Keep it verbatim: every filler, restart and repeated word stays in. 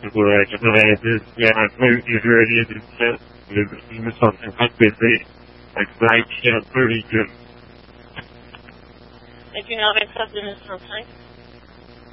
pour euh, quatre-vingt-dix, quarante-neuf, et janvier deux mille sept, le mille neuf cent cinquante P C, avec Black Shell peu véhicule. vingt et une heures vingt-sept deux mille trente-cinq.